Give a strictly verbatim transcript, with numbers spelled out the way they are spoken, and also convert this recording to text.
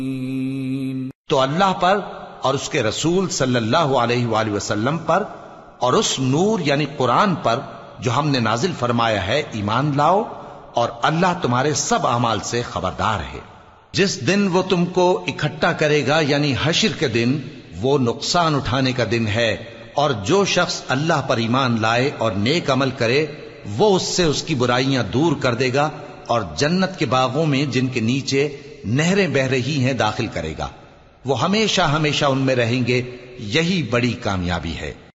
तो अल्लाह पर और उसके रसूल सल्लल्लाहु अलैहि वसल्लम पर और उस नूर यानी कुरान पर जो हमने नाजिल फरमाया है ईमान लाओ, और अल्लाह तुम्हारे सब अमाल से खबरदार है। जिस दिन वो तुमको इकट्ठा करेगा यानी हश्र के दिन, वो नुकसान उठाने का दिन है, और जो शख्स अल्लाह पर ईमान लाए और नेक अमल करे वो उससे उसकी बुराइयां दूर कर देगा और जन्नत के बागों में जिनके नीचे नहरें बह रही हैं दाखिल करेगा। वो हमेशा हमेशा उनमें रहेंगे। यही बड़ी कामयाबी है।